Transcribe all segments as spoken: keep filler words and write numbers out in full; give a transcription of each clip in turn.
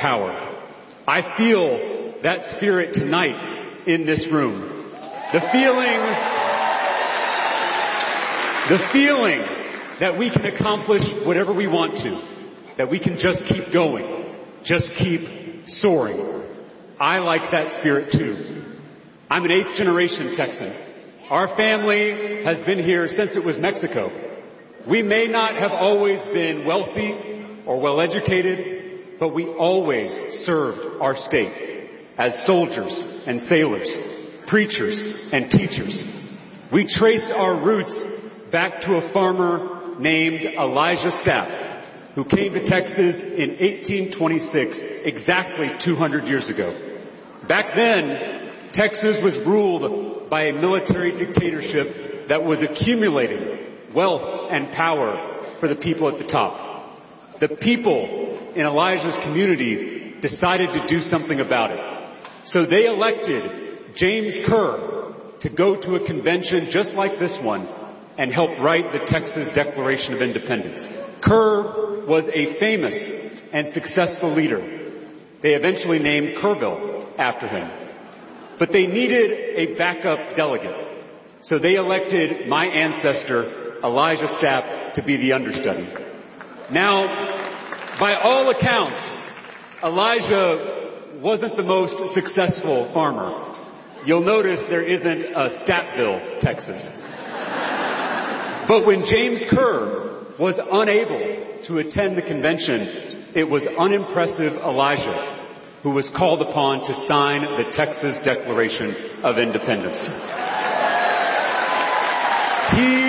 power. I feel that spirit tonight in this room. The feeling, the feeling that we can accomplish whatever we want to, that we can just keep going, just keep soaring. I like that spirit too. I'm an eighth generation Texan. Our family has been here since it was Mexico. We may not have always been wealthy or well educated, but we always served our state as soldiers and sailors, preachers and teachers. We traced our roots back to a farmer named Elijah Stapp, who came to Texas in eighteen twenty-six, exactly two hundred years ago. Back then, Texas was ruled by a military dictatorship that was accumulating wealth and power for the people at the top. The people in Elijah's community decided to do something about it. So they elected James Kerr to go to a convention just like this one and help write the Texas Declaration of Independence. Kerr was a famous and successful leader. They eventually named Kerrville after him. But they needed a backup delegate. So they elected my ancestor, Elijah Stapp, to be the understudy. Now, by all accounts, Elijah wasn't the most successful farmer. You'll notice there isn't a Stappville, Texas. But when James Kerr was unable to attend the convention, it was unimpressive Elijah who was called upon to sign the Texas Declaration of Independence. He,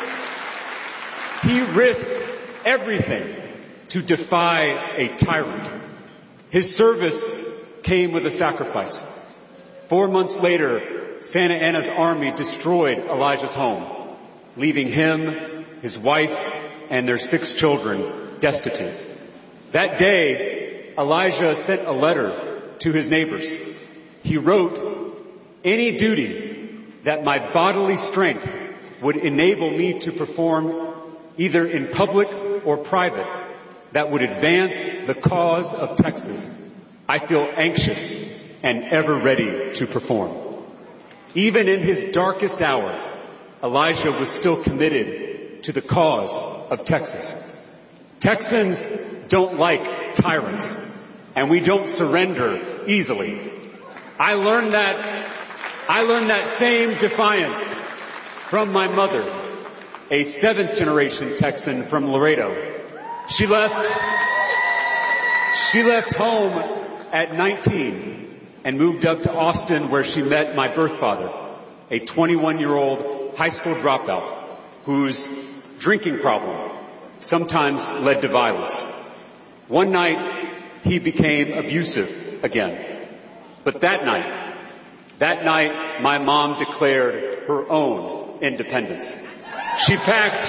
he risked everything to defy a tyrant. His service came with a sacrifice. Four months later, Santa Anna's army destroyed Elijah's home, leaving him, his wife, and their six children destitute. That day, Elijah sent a letter to his neighbors. He wrote, "Any duty that my bodily strength would enable me to perform either in public or private that would advance the cause of Texas, I feel anxious and ever ready to perform." Even in his darkest hour, Elijah was still committed to the cause of Texas. Texans don't like tyrants, and we don't surrender easily. I learned that, I learned that same defiance from my mother, a seventh generation Texan from Laredo. She left, she left home at nineteen and moved up to Austin where she met my birth father, a twenty-one year old high school dropout whose drinking problem sometimes led to violence. One night, he became abusive again. But that night, that night, my mom declared her own independence. She packed...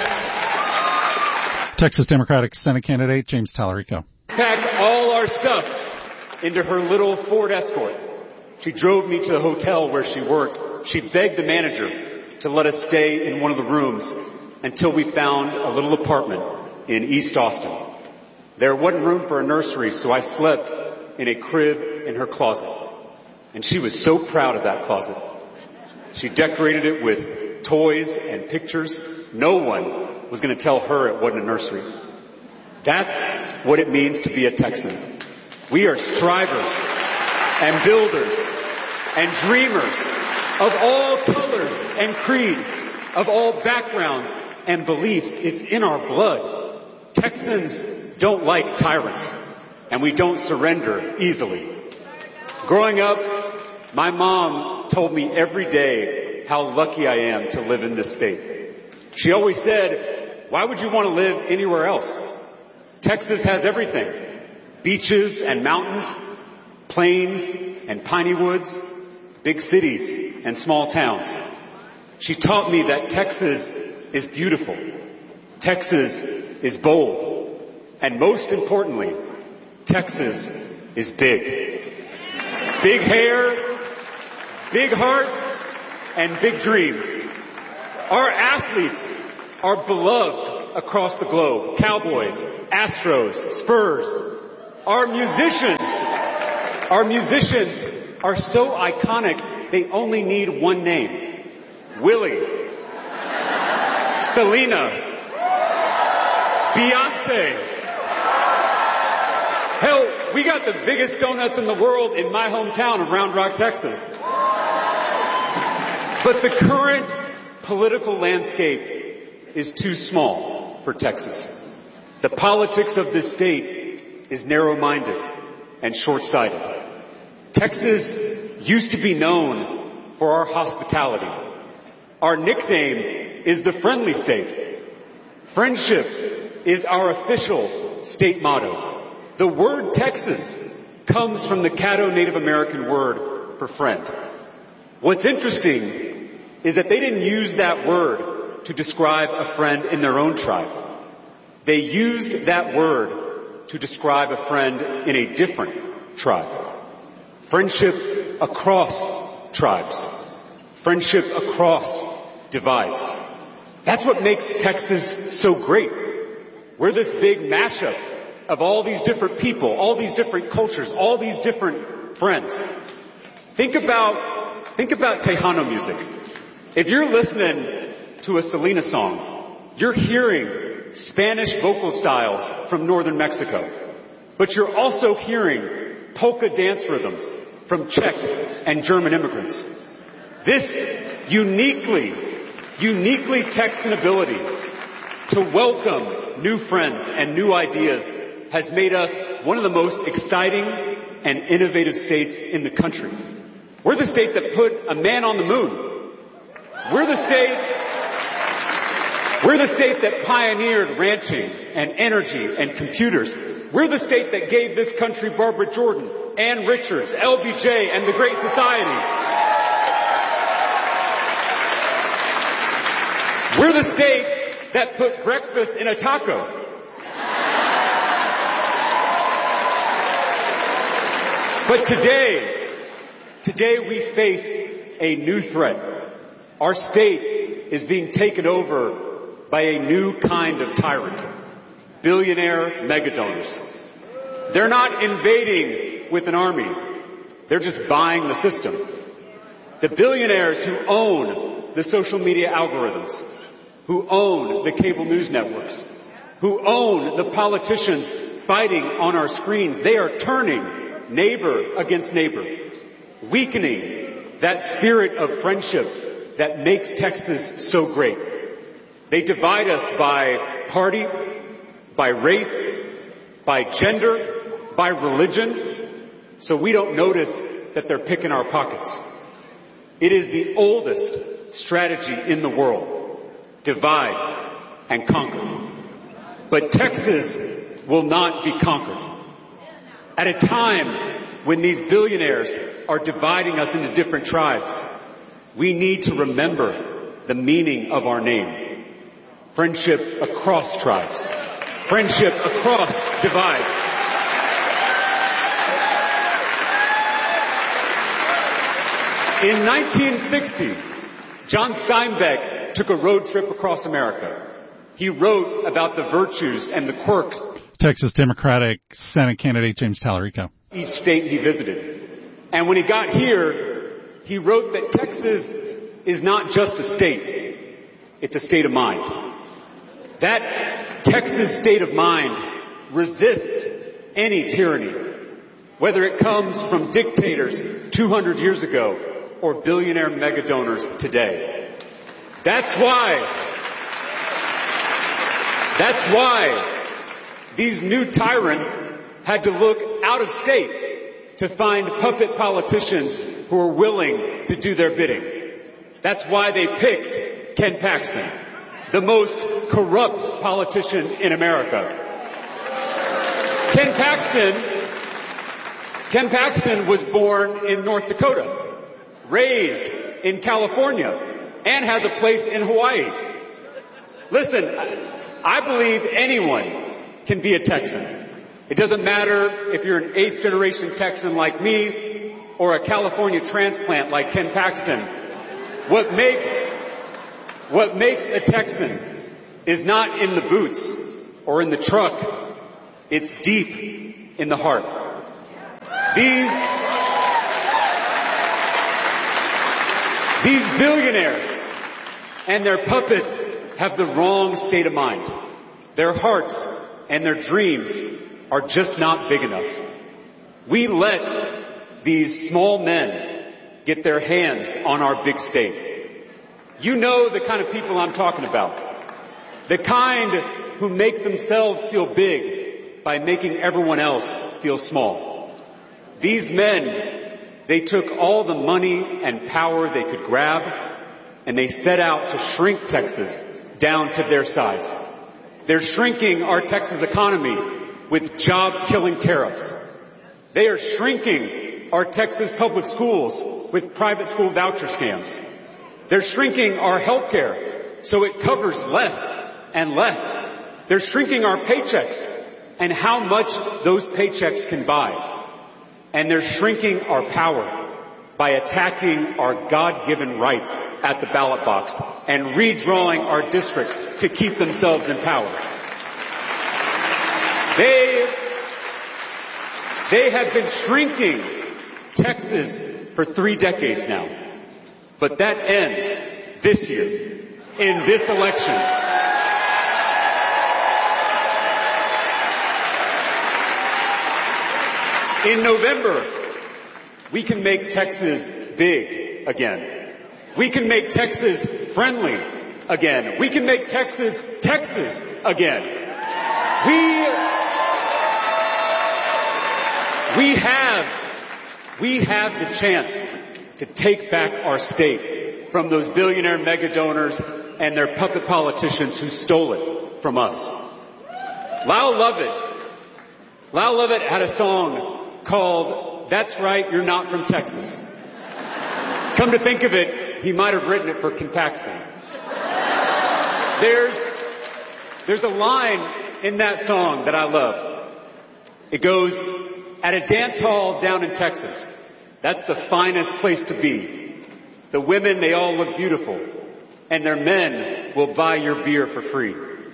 Texas Democratic Senate candidate James Tallarico. Packed all our stuff into her little Ford Escort. She drove me to the hotel where she worked. She begged the manager to let us stay in one of the rooms until we found a little apartment in East Austin. There wasn't room for a nursery, so I slept in a crib in her closet. And she was so proud of that closet. She decorated it with toys and pictures. No one was going to tell her it wasn't a nursery. That's what it means to be a Texan. We are strivers and builders and dreamers of all colors and creeds, of all backgrounds and beliefs. It's in our blood. Texans don't like tyrants, and we don't surrender easily. Growing up, my mom told me every day how lucky I am to live in this state. She always said, "Why would you want to live anywhere else? Texas has everything. Beaches and mountains, plains and piney woods, big cities and small towns." She taught me that Texas is beautiful. Texas is bold. And most importantly, Texas is big. Big hair, big hearts, and big dreams. Our athletes are beloved across the globe. Cowboys, Astros, Spurs. Our musicians, our musicians are so iconic, they only need one name. Willie, Selena, Beyonce. Hell, we got the biggest donuts in the world in my hometown of Round Rock, Texas. But the current political landscape is too small for Texas. The politics of this state is narrow-minded and short-sighted. Texas used to be known for our hospitality. Our nickname is the Friendly State. Friendship is our official state motto. The word Texas comes from the Caddo Native American word for friend. What's interesting is that they didn't use that word to describe a friend in their own tribe. They used that word to describe a friend in a different tribe. Friendship across tribes. Friendship across divides. That's what makes Texas so great. We're this big mashup of all these different people, all these different cultures, all these different friends. Think about, think about Tejano music. If you're listening to a Selena song, you're hearing Spanish vocal styles from northern Mexico. But you're also hearing polka dance rhythms from Czech and German immigrants. This uniquely, uniquely Texan ability to welcome new friends and new ideas has made us one of the most exciting and innovative states in the country. We're the state that put a man on the moon. We're the state, we're the state that pioneered ranching and energy and computers. We're the state that gave this country Barbara Jordan, Ann Richards, L B J, and the Great Society. We're the state that put breakfast in a taco. But today, today we face a new threat. Our state is being taken over by a new kind of tyrant. Billionaire megadonors. They're not invading with an army. They're just buying the system. The billionaires who own the social media algorithms, who own the cable news networks, who own the politicians fighting on our screens, they are turning neighbor against neighbor, weakening that spirit of friendship that makes Texas so great. They divide us by party, by race, by gender, by religion, so we don't notice that they're picking our pockets. It is the oldest strategy in the world. Divide and conquer. But Texas will not be conquered. At a time when these billionaires are dividing us into different tribes, we need to remember the meaning of our name. Friendship across tribes. Friendship across divides. In nineteen sixty, John Steinbeck took a road trip across America. He wrote about the virtues and the quirks. Texas Democratic Senate candidate James Tallarico. Each state he visited. And when he got here, he wrote that Texas is not just a state. It's a state of mind. That Texas state of mind resists any tyranny, whether it comes from dictators two hundred years ago or billionaire megadonors today. That's why, that's why these new tyrants had to look out of state to find puppet politicians who are willing to do their bidding. That's why they picked Ken Paxton, the most corrupt politician in America. Ken Paxton, Ken Paxton was born in North Dakota, raised in California, and has a place in Hawaii. Listen, I believe anyone can be a Texan. It doesn't matter if you're an eighth generation Texan like me or a California transplant like Ken Paxton. What makes, what makes a Texan is not in the boots or in the truck. It's deep in the heart. These, these billionaires and their puppets have the wrong state of mind. Their hearts and their dreams are just not big enough. We let these small men get their hands on our big state. You know the kind of people I'm talking about. The kind who make themselves feel big by making everyone else feel small. These men, they took all the money and power they could grab, and they set out to shrink Texas down to their size. They're shrinking our Texas economy with job-killing tariffs. They are shrinking our Texas public schools with private school voucher scams. They're shrinking our health care so it covers less and less. They're shrinking our paychecks and how much those paychecks can buy. And they're shrinking our power by attacking our God-given rights at the ballot box and redrawing our districts to keep themselves in power. They, they have been shrinking Texas for three decades now. But that ends this year, in this election. In November, we can make Texas big again. We can make Texas friendly again. We can make Texas Texas again. We, we have, we have the chance to take back our state from those billionaire mega donors and their puppet politicians who stole it from us. Lyle Lovett, Lyle Lovett had a song called "That's Right, You're Not From Texas." Come to think of it, he might have written it for Ken Paxton. There's, there's a line in that song that I love. It goes, "At a dance hall down in Texas, that's the finest place to be. The women, they all look beautiful, and their men will buy your beer for free."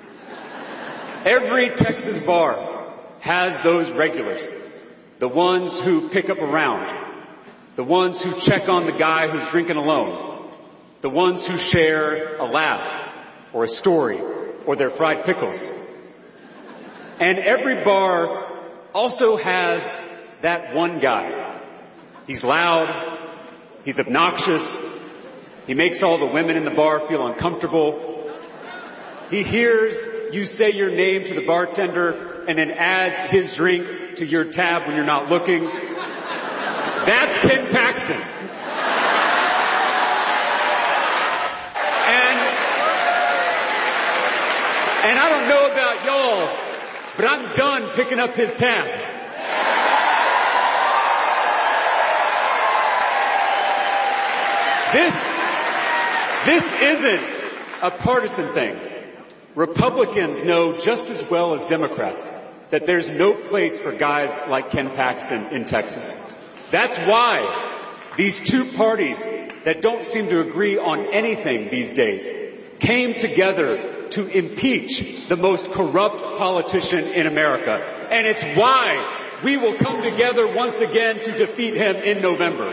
Every Texas bar has those regulars. The ones who pick up a round. The ones who check on the guy who's drinking alone. The ones who share a laugh or a story or their fried pickles. And every bar also has that one guy. He's loud. He's obnoxious. He makes all the women in the bar feel uncomfortable. He hears you say your name to the bartender and then adds his drink to your tab when you're not looking. That's Ken Paxton. And, and I don't know about y'all, but I'm done picking up his tab. This, this isn't a partisan thing. Republicans know just as well as Democrats that there's no place for guys like Ken Paxton in Texas. That's why these two parties that don't seem to agree on anything these days came together to impeach the most corrupt politician in America. And it's why we will come together once again to defeat him in November.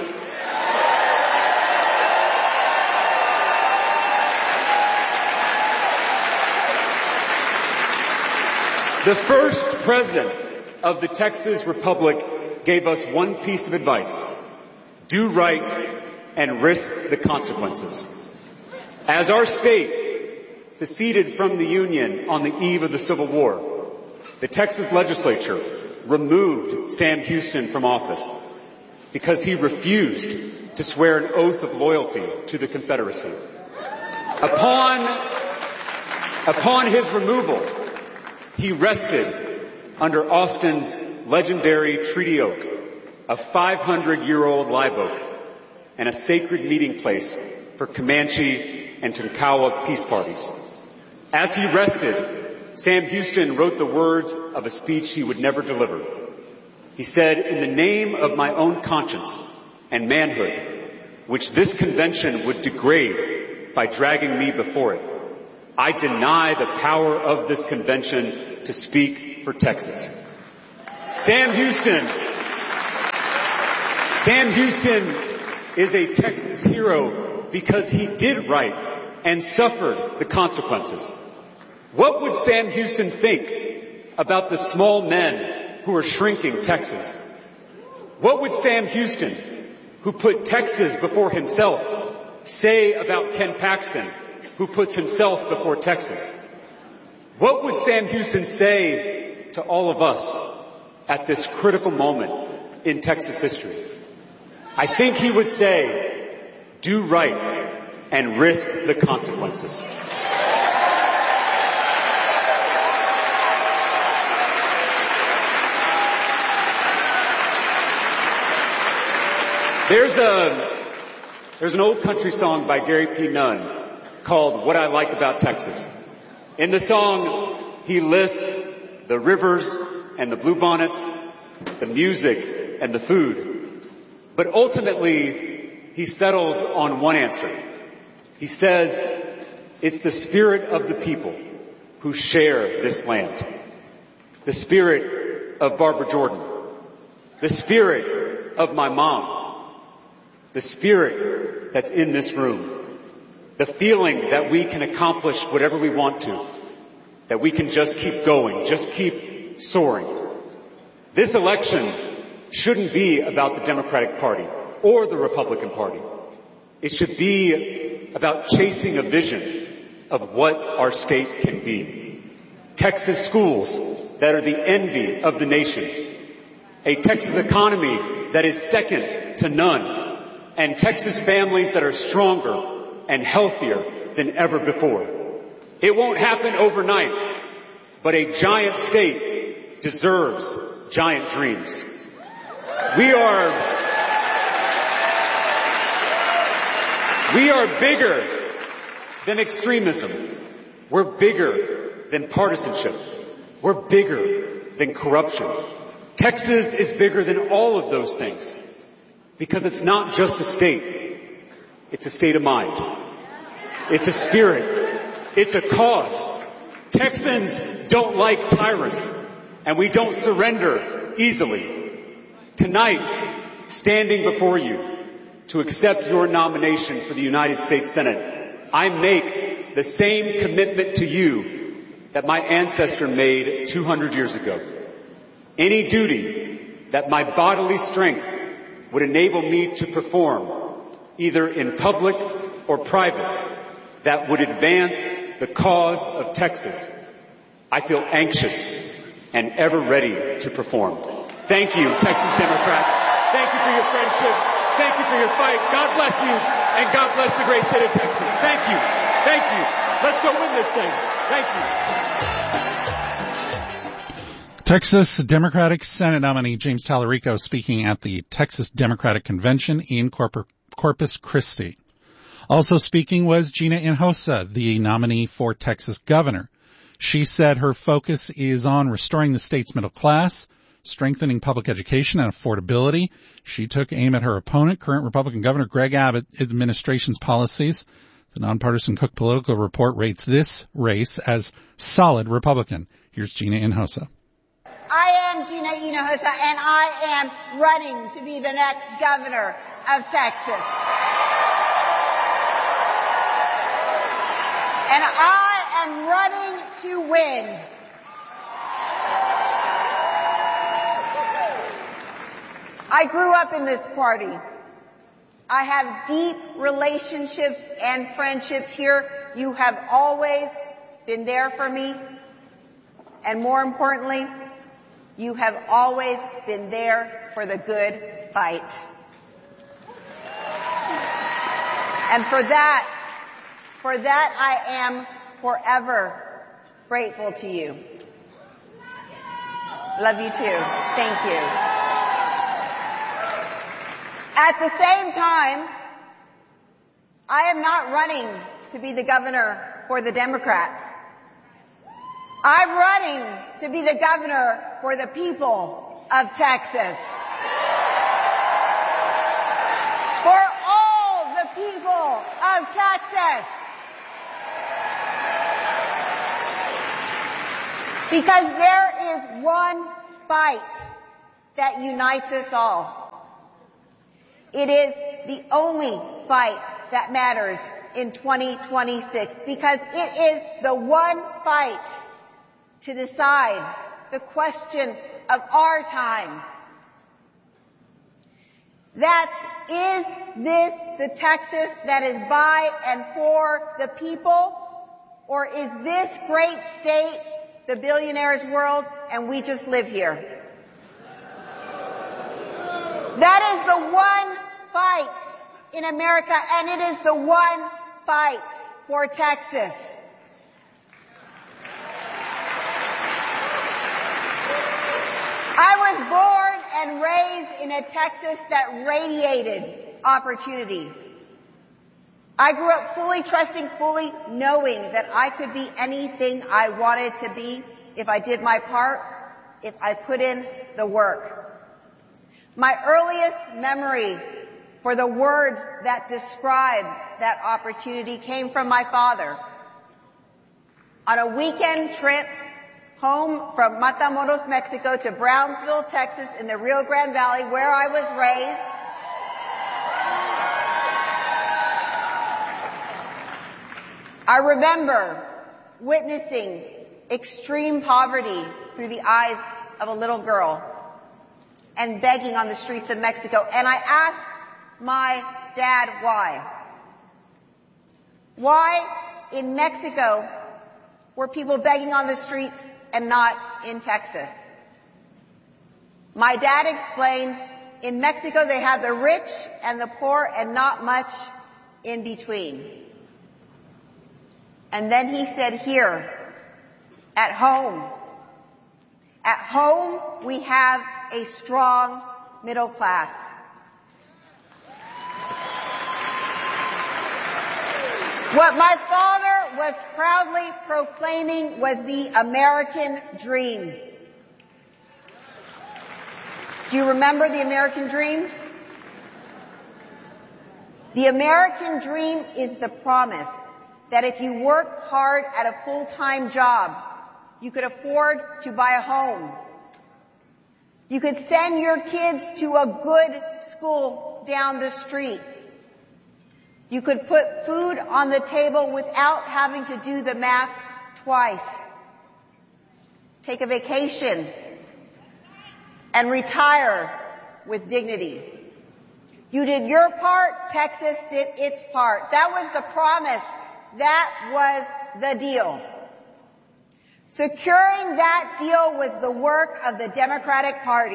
The first president of the Texas Republic gave us one piece of advice. Do right and risk the consequences. As our state seceded from the Union on the eve of the Civil War, the Texas legislature removed Sam Houston from office because he refused to swear an oath of loyalty to the Confederacy. Upon, upon his removal, he rested under Austin's legendary Treaty Oak, a five hundred year old live oak, and a sacred meeting place for Comanche and Tonkawa peace parties. As he rested, Sam Houston wrote the words of a speech he would never deliver. He said, "In the name of my own conscience and manhood, which this convention would degrade by dragging me before it, I deny the power of this convention to speak for Texas." Sam Houston. Sam Houston is a Texas hero because he did right and suffered the consequences. What would Sam Houston think about the small men who are shrinking Texas? What would Sam Houston, who put Texas before himself, say about Ken Paxton, who puts himself before Texas? What would Sam Houston say to all of us at this critical moment in Texas history? I think he would say, do right and risk the consequences. There's a, there's an old country song by Gary P. Nunn called What I Like About Texas. In the song, he lists the rivers and the bluebonnets, the music and the food. But ultimately, he settles on one answer. He says, it's the spirit of the people who share this land. The spirit of Barbara Jordan. The spirit of my mom. The spirit that's in this room. The feeling that we can accomplish whatever we want to. That we can just keep going, just keep soaring. This election shouldn't be about the Democratic Party or the Republican Party. It should be about chasing a vision of what our state can be. Texas schools that are the envy of the nation. A Texas economy that is second to none. And Texas families that are stronger and healthier than ever before. It won't happen overnight, but a giant state deserves giant dreams. We are, we are bigger than extremism. We're bigger than partisanship. We're bigger than corruption. Texas is bigger than all of those things. Because it's not just a state. It's a state of mind. It's a spirit. It's a cause. Texans don't like tyrants, and we don't surrender easily. Tonight, standing before you to accept your nomination for the United States Senate, I make the same commitment to you that my ancestor made two hundred years ago. Any duty that my bodily strength would enable me to perform, either in public or private, that would advance the cause of Texas, I feel anxious and ever ready to perform. Thank you, Texas Democrats. Thank you for your friendship. Thank you for your fight. God bless you, and God bless the great state of Texas. Thank you. Thank you. Let's go win this thing. Thank you. Texas Democratic Senate nominee James Talarico speaking at the Texas Democratic Convention in Corpus Christi. Also speaking was Gina Hinojosa, the nominee for Texas governor. She said her focus is on restoring the state's middle class, strengthening public education and affordability. She took aim at her opponent, current Republican Governor Greg Abbott's administration's policies. The nonpartisan Cook Political Report rates this race as solid Republican. Here's Gina Hinojosa. I am Gina Hinojosa, and I am running to be the next governor of Texas. And I am running to win. I grew up in this party. I have deep relationships and friendships here. You have always been there for me. And more importantly, you have always been there for the good fight. And for that, for that I am forever grateful to you. Love you too. Thank you. At the same time, I am not running to be the governor for the Democrats. I'm running to be the governor for the people of Texas. For all the people of Texas. Because there is one fight that unites us all. It is the only fight that matters in twenty twenty-six because it is the one fight to decide the question of our time. That's, is this the Texas that is by and for the people, or is this great state the billionaires' world and we just live here? That is the one fight in America, and it is the one fight for Texas. I was born and raised in a Texas that radiated opportunity. I grew up fully trusting, fully knowing that I could be anything I wanted to be if I did my part, if I put in the work. My earliest memory for the words that describe that opportunity came from my father. On a weekend trip home from Matamoros, Mexico to Brownsville, Texas in the Rio Grande Valley where I was raised, I remember witnessing extreme poverty through the eyes of a little girl and begging on the streets of Mexico. And I asked my dad why. Why in Mexico were people begging on the streets and not in Texas? My dad explained, in Mexico they have the rich and the poor and not much in between. And then he said, here, at home, at home we have a strong middle class. What my father was proudly proclaiming was the American dream. Do you remember the American dream? The American dream is the promise that if you work hard at a full-time job, you could afford to buy a home. You could send your kids to a good school down the street. You could put food on the table without having to do the math twice. Take a vacation and retire with dignity. You did your part, Texas did its part. That was the promise. That was the deal. Securing that deal was the work of the Democratic Party.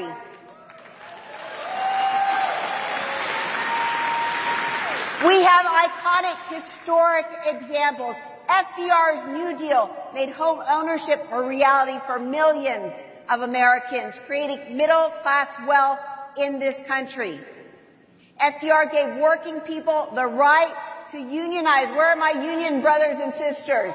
We have iconic, historic examples. F D R's New Deal made home ownership a reality for millions of Americans, creating middle-class wealth in this country. F D R gave working people the right to unionize. Where are my union brothers and sisters?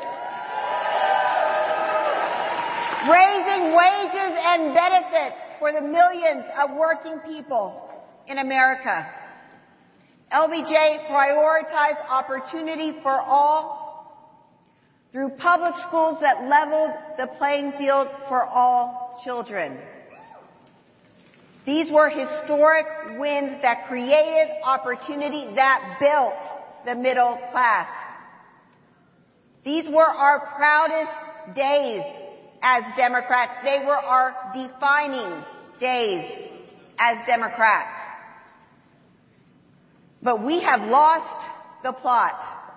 Raising wages and benefits for the millions of working people in America. L B J prioritized opportunity for all through public schools that leveled the playing field for all children. These were historic wins that created opportunity that built the middle class. These were our proudest days as Democrats. They were our defining days as Democrats. But we have lost the plot.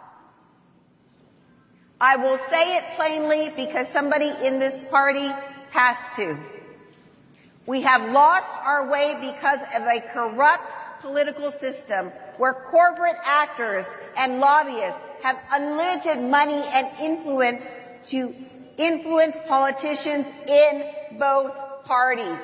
I will say it plainly because somebody in this party has to. We have lost our way because of a corrupt political system where corporate actors and lobbyists have unlimited money and influence to influence politicians in both parties.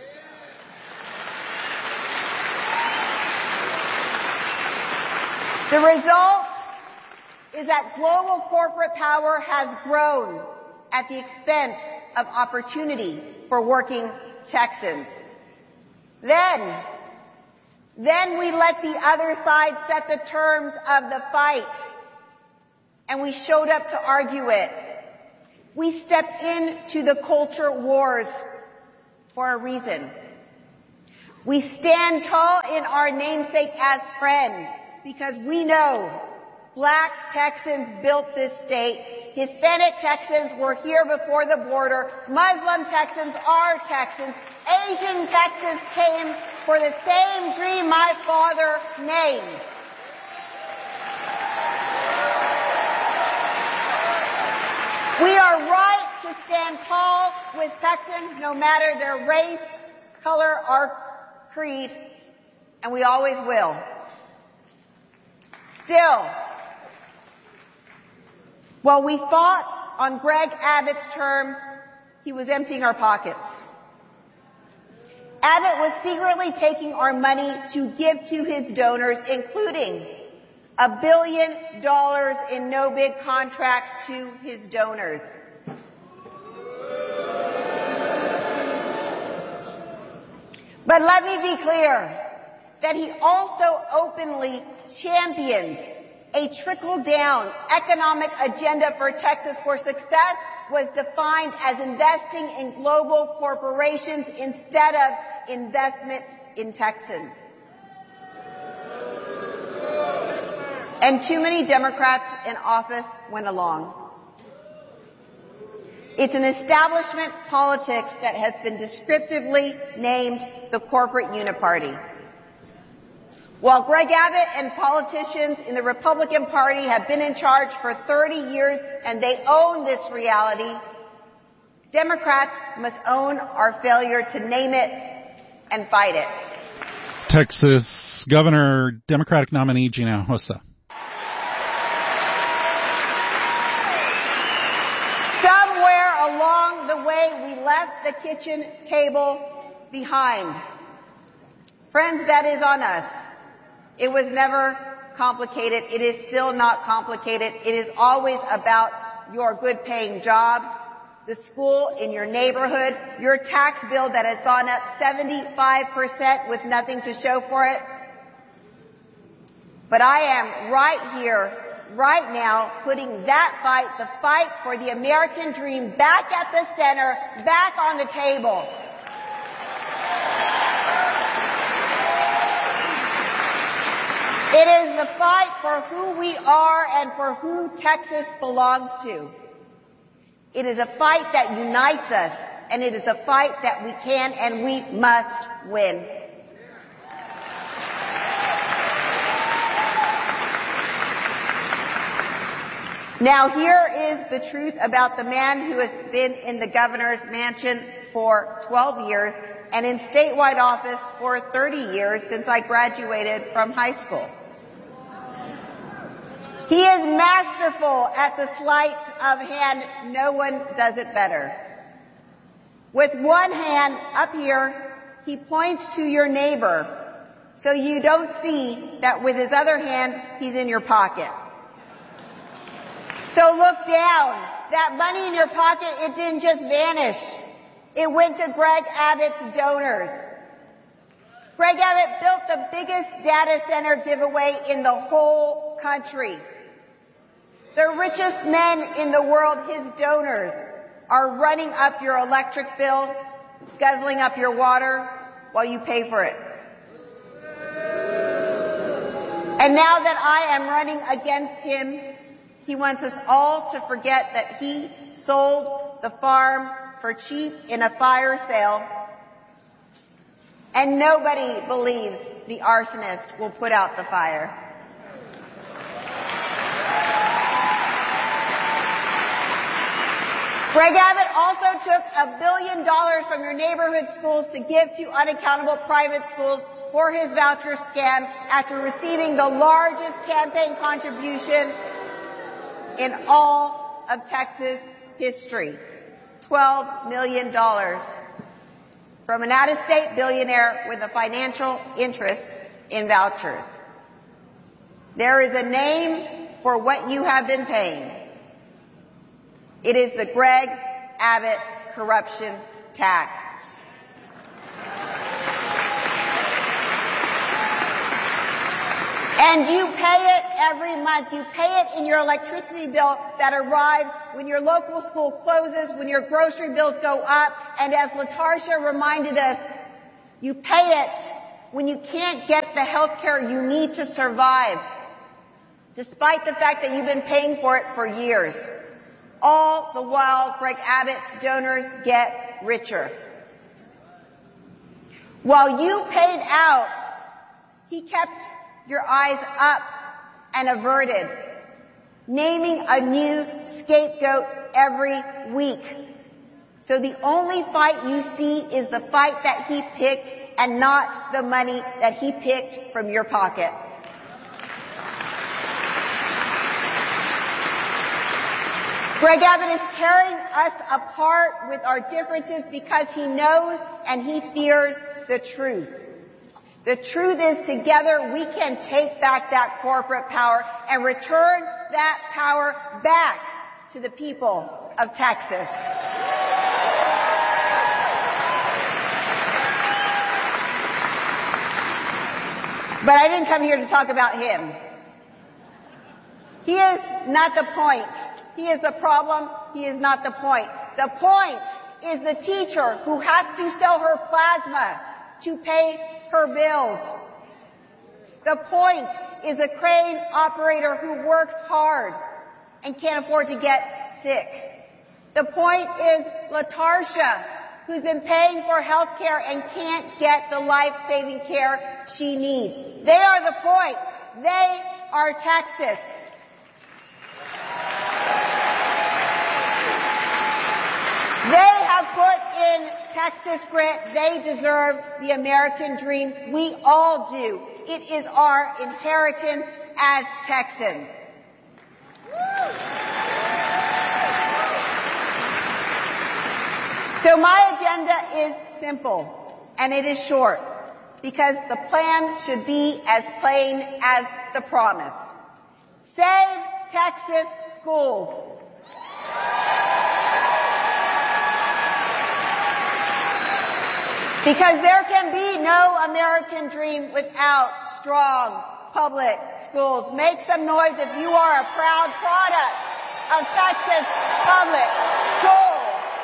The result is that global corporate power has grown at the expense of opportunity for working Texans. Then, then we let the other side set the terms of the fight, and we showed up to argue it. We stepped into the culture wars for a reason. We stand tall in our namesake as friend because we know Black Texans built this state. Hispanic Texans were here before the border. Muslim Texans are Texans. Asian Texans came for the same dream my father named. We are right to stand tall with Texans no matter their race, color, or creed, and we always will. Still, while we fought on Greg Abbott's terms, he was emptying our pockets. Abbott was secretly taking our money to give to his donors, including a billion dollars in no-bid contracts to his donors. But let me be clear that he also openly championed a trickle-down economic agenda for Texas where success was defined as investing in global corporations instead of investment in Texans. And too many Democrats in office went along. It's an establishment politics that has been descriptively named the corporate uniparty. While Greg Abbott and politicians in the Republican Party have been in charge for thirty years and they own this reality, Democrats must own our failure to name it and fight it. Texas Governor, Democratic nominee Gina Hinojosa. Somewhere along the way, we left the kitchen table behind. Friends, that is on us. It was never complicated. It is still not complicated. It is always about your good-paying job, the school in your neighborhood, your tax bill that has gone up seventy-five percent with nothing to show for it. But I am right here, right now, putting that fight, the fight for the American dream, back at the center, back on the table. It is the fight for who we are and for who Texas belongs to. It is a fight that unites us, and it is a fight that we can and we must win. Now here is the truth about the man who has been in the governor's mansion for twelve years and in statewide office for thirty years since I graduated from high school. He is masterful at the sleight of hand. No one does it better. With one hand up here, he points to your neighbor, so you don't see that with his other hand, he's in your pocket. So look down. That money in your pocket, it didn't just vanish. It went to Greg Abbott's donors. Greg Abbott built the biggest data center giveaway in the whole country. The richest men in the world, his donors, are running up your electric bill, guzzling up your water while you pay for it. And now that I am running against him, he wants us all to forget that he sold the farm for cheap in a fire sale, and nobody believes the arsonist will put out the fire. Greg Abbott also took a billion dollars from your neighborhood schools to give to unaccountable private schools for his voucher scam after receiving the largest campaign contribution in all of Texas history. twelve million dollars from an out-of-state billionaire with a financial interest in vouchers. There is a name for what you have been paying. It is the Greg Abbott corruption tax. And you pay it every month. You pay it in your electricity bill that arrives when your local school closes, when your grocery bills go up, and as LaTarsha reminded us, You pay it when you can't get the health care you need to survive, despite the fact that you've been paying for it for years. All the while, Greg Abbott's donors get richer. While you paid out, he kept your eyes up and averted, naming a new scapegoat every week. So the only fight you see is the fight that he picked and not the money that he picked from your pocket. Greg Abbott is tearing us apart with our differences because he knows and he fears the truth. The truth is, together we can take back that corporate power and return that power back to the people of Texas. But I didn't come here to talk about him. He is not the point. He is the problem. He is not the point. The point is the teacher who has to sell her plasma to pay her bills. The point is a crane operator who works hard and can't afford to get sick. The point is LaTarsha, who's been paying for health care and can't get the life-saving care she needs. They are the point. They are Texas. They have put in Texas grit. They deserve the American dream. We all do. It is our inheritance as Texans. So my agenda is simple, and it is short, because the plan should be as plain as the promise. Save Texas schools. Because there can be no American dream without strong public schools. Make some noise if you are a proud product of Texas public schools.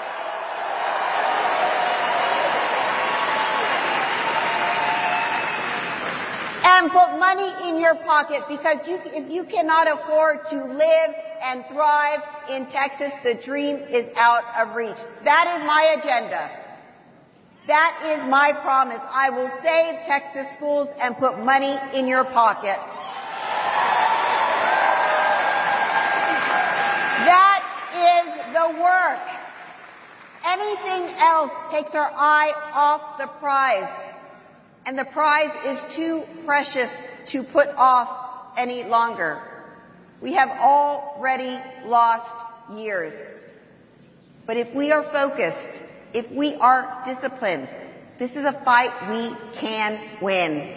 And put money in your pocket, because you, if you cannot afford to live and thrive in Texas, the dream is out of reach. That is my agenda. That is my promise. I will save Texas schools and put money in your pocket. That is the work. Anything else takes our eye off the prize. And the prize is too precious to put off any longer. We have already lost years. But if we are focused, if we are disciplined, this is a fight we can win.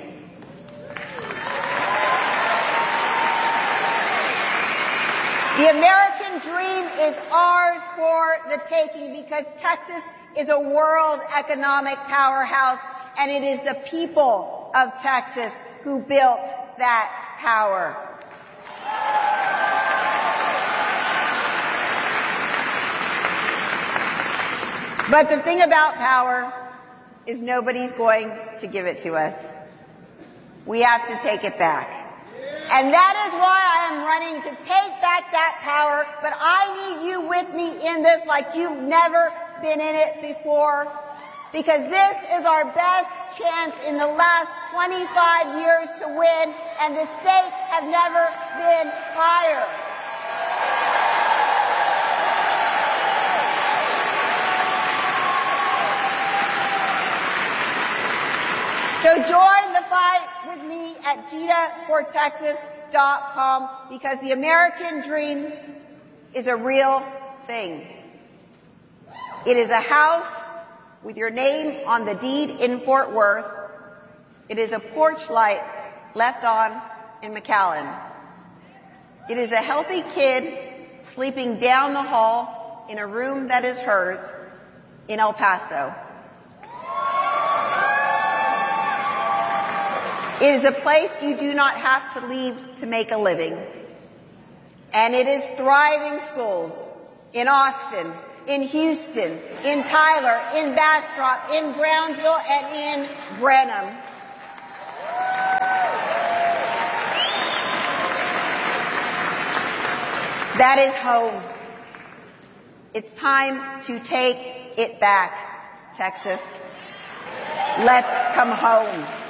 The American dream is ours for the taking, because Texas is a world economic powerhouse, and it is the people of Texas who built that power. But the thing about power is nobody's going to give it to us. We have to take it back. And that is why I am running to take back that power, but I need you with me in this like you've never been in it before, because this is our best chance in the last twenty-five years to win, and the stakes have never been higher. So join the fight with me at Gina for Texas dot com, because the American dream is a real thing. It is a house with your name on the deed in Fort Worth. It is a porch light left on in McAllen. It is a healthy kid sleeping down the hall in a room that is hers in El Paso. It is a place you do not have to leave to make a living. And it is thriving schools in Austin, in Houston, in Tyler, in Bastrop, in Brownsville, and in Brenham. That is home. It's time to take it back, Texas. Let's come home.